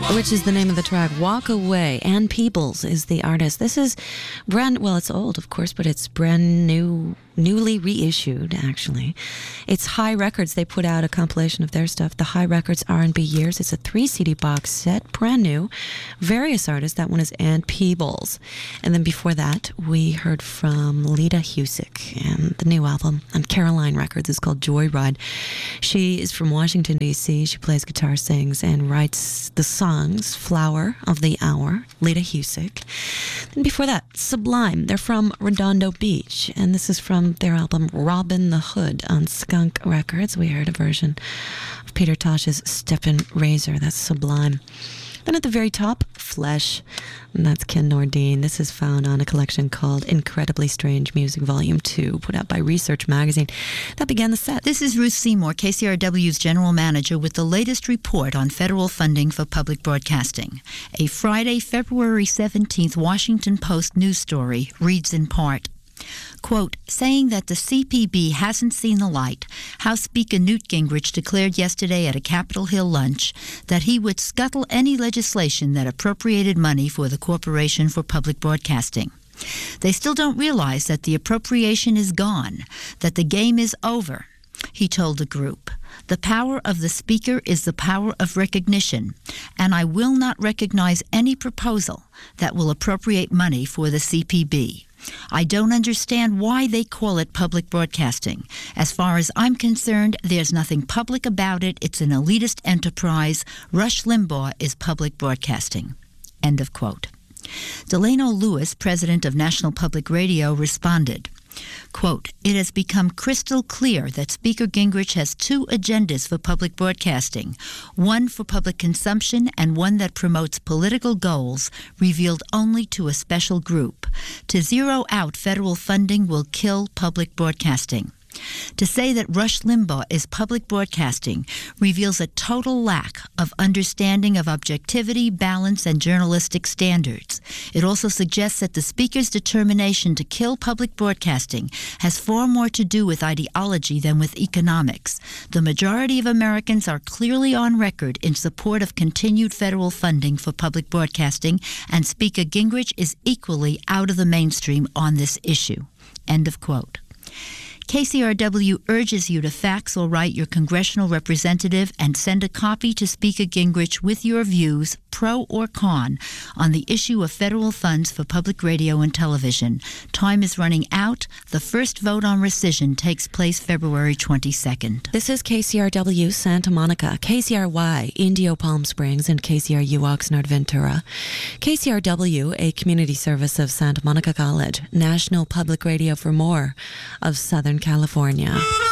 which is the name of the track. Walk Away. Ann Peebles is the artist. This is it's old, of course, but it's brand new, newly reissued, actually. It's High Records. They put out a compilation of their stuff, the High Records R&B Years. It's a 3 CD box set, brand new. Various artists. That one is Ann Peebles. And then before that, we heard from Lita Husick, and the new album on Caroline Records is called Joyride. She is from Washington, D.C. She plays guitar, sings, and writes the songs Flower of the Hour, Lita Husick. And before that, Sublime. They're from Redondo Beach, and this is from their album Robin the Hood on Skunk Records. We heard a version of Peter Tosh's Steppin' Razor. That's Sublime. Then at the very top, Flesh, and that's Ken Nordine. This is found on a collection called Incredibly Strange Music Volume 2, put out by Research Magazine. That began the set. This is Ruth Seymour, KCRW's general manager, with the latest report on federal funding for public broadcasting. A Friday, February 17th Washington Post news story reads in part, quote, saying that the CPB hasn't seen the light, House Speaker Newt Gingrich declared yesterday at a Capitol Hill lunch that he would scuttle any legislation that appropriated money for the Corporation for Public Broadcasting. They still don't realize that the appropriation is gone, that the game is over, he told the group. The power of the Speaker is the power of recognition, and I will not recognize any proposal that will appropriate money for the CPB. I don't understand why they call it public broadcasting. As far as I'm concerned, there's nothing public about it. It's an elitist enterprise. Rush Limbaugh is public broadcasting. End of quote. Delano Lewis, president of National Public Radio, responded, quote, it has become crystal clear that Speaker Gingrich has two agendas for public broadcasting, one for public consumption and one that promotes political goals revealed only to a special group. To zero out federal funding will kill public broadcasting. To say that Rush Limbaugh is public broadcasting reveals a total lack of understanding of objectivity, balance, and journalistic standards. It also suggests that the Speaker's determination to kill public broadcasting has far more to do with ideology than with economics. The majority of Americans are clearly on record in support of continued federal funding for public broadcasting, and Speaker Gingrich is equally out of the mainstream on this issue. End of quote. KCRW urges you to fax or write your congressional representative and send a copy to Speaker Gingrich with your views, pro or con, on the issue of federal funds for public radio and television. Time is running out. The first vote on rescission takes place February 22nd. This is KCRW Santa Monica, KCRY Indio Palm Springs, and KCRU Oxnard Ventura. KCRW, a community service of Santa Monica College, National Public Radio for more of Southern California.